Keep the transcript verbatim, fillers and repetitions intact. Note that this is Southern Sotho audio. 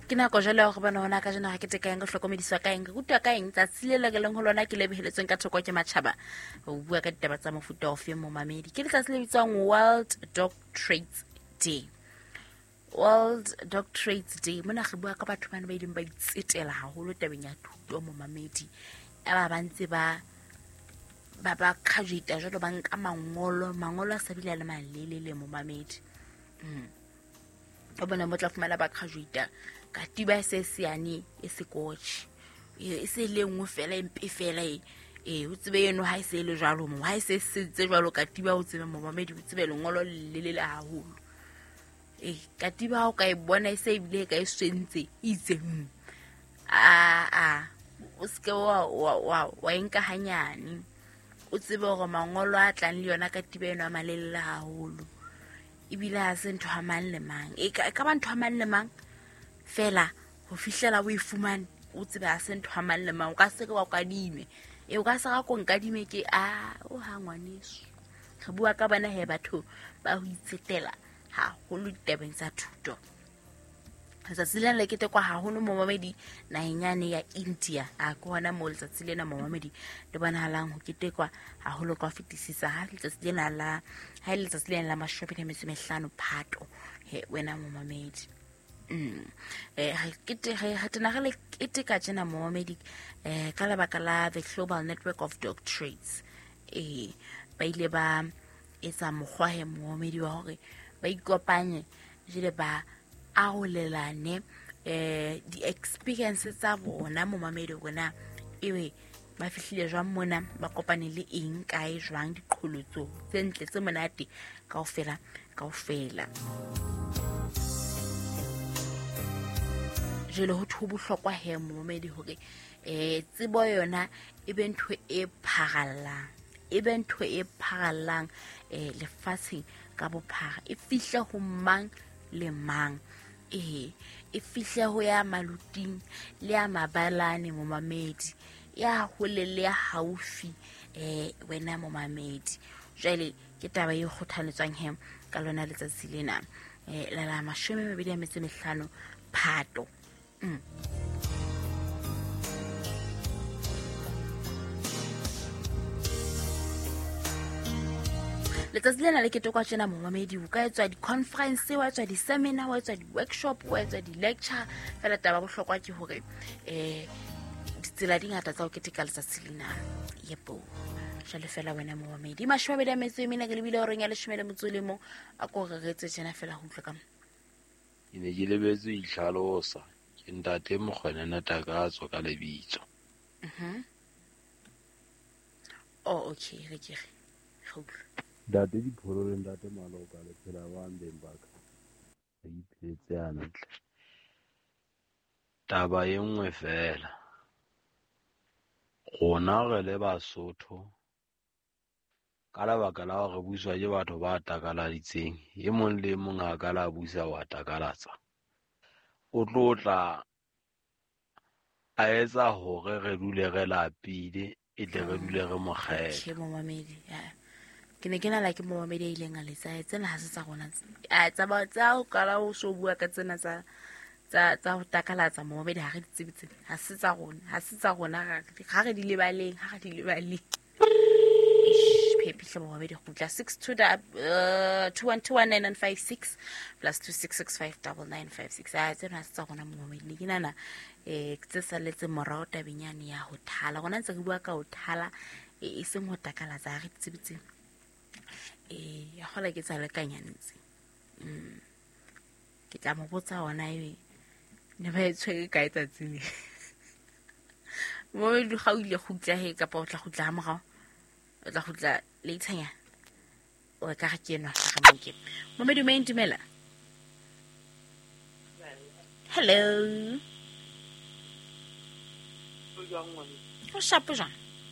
ke nako jale go bona hona ka jena ga ke teka eng go hlokomediswa ka eng go rutwa ka eng tsa tsilele ke leng ho lona ke lebeheletsweng ka thoko ke matšhaba go bua ka ditaba tsa mofuta ofe mo mamedi ke letsatsi le bitswang World Dog Trades Day. World Dog Trades Day mona re bua ka batho bana ba ileng ba itsetela haholo tabeng ya thuto mo mamedi aba bantse ba ba ba khajuita jalo ba nka mangolo mangolo a sa bile le malelele mo mamedi mm o bona mo tla fumana ba khajuita ka tiba se siane e se coach e se le ngwe fela empe fela e e o tsebe eno ha se le jalo mo ha se setse jalo ka tiba o tsebe mo mamedi o tsebe lengolo le le haholo e ka tiba o ka e bona e se bile ka e swentse itse a a o ske wa wa wa enka hanyane o tsebe go mangolo a tlang le yona ka tiba eno a malele haholo ibile a se ntho ha mang le mang e ka ba ntho ha mang le mang fela go fihlela o ifumane o tsebe a se ntho ha mang le mang o ka se ka wa kadime e o ka se ga go nkadime ke a o ha ngwaneso re bua ka bana he batho ba ho itsetela ha go lu tabeng tsa thuto sa sileng le kete kwa ha hono mo mamedi na enyane ya India a go hona mo letsatsi lena mo mamedi le bona halang ho ketekwa ha holo ka fitisisa ha letsatsi lena la ha letsatsi lena la mashopi le metse mehlano phato he wena mo mamedi mm eh ha kete ha tena ga le kete ka tsena mo mamedi eh ka la bakala the Global Network of Dog Trades eh ba ile ba etsa mogwa he mo mamedi wa hore ba ikopanye jile ba a go lelane eh di experience tsa bona mo mamedi bona ewe ba fihlile jwang mona ba kopane le eng kae jwang diqholotso tse ntle tse monate kaofela kaofela jele ho thubu hlokwa he mo mamedi hore eh tsebo yona e be ntho e pharallang e be ntho e pharallang eh lefatshe ka bophara e fihle ho mang le mang eh e fihle ho ya maluting le ya mabalane mo mamedi ya hole le ya haufi eh wena mo mamedi jale ke taba e kgothaletswang hem ka lona letsatsi lena eh la la mashome mabedi a metse mehlano phato mm letsatsi lena le ketokwa tsena mo mamedi o ka etswa di conference wa etswa di seminar wa etswa di workshop wa etswa di lecture fela taba bohlokwa ke hore eh ditsela di ngata tsa o keteka letsatsi lena yepo jale fela wena mo mamedi mashome be da metso emina ke lebile hore nya le shomele motsole mo a ko reretse tsena fela ho utlwa ka ine ke lebetse ihlalosa ke ntate mokgwana na takatso ka lebitso mhm oh okay re ke re go date di pholo le ntate maloka le phela ba ndeng ba ka ba iphetse hantle taba e nngwe fela gona re le Basotho ka lebaka la hore buswa ke batho ba takaladitseng e mong le mong a ka la busa wa takalatsa o tlotla a etsa hore re dule re lapile e tle re dule re mogela ke mo mamedi ya ke ne ke na la ke mo mamedi ile nga letsa tsena ha se tsa gona a tsa ba tsa o kala o so bua ka tsena tsa tsa tsa ho takalatsa mo mamedi ha re ditsebetse ha se tsa gona ha se tsa gona ga re di lebaleng ha re di lebaleng phephi mo mamedi go tla six two two one two one nine nine five six plus two six six five nine nine five six a tsena ha se tsa gona mo mamedi ke nana eh tse saletse morao tabenyane ya ho thala gona ntse ke bua ka ho thala e seng ho takalatsa ha re ditsebetse eh ya gola ke tsa lekanyantse mm ke tla mo botsa ona e ne ba etshwe ka etsa tsini mo di ga o ile go tla he ka pa o tla go tla mo o tla go tla le itsanya o ka ga ke nwa ga mo ke mo me dumeng dumela hello o shapo jang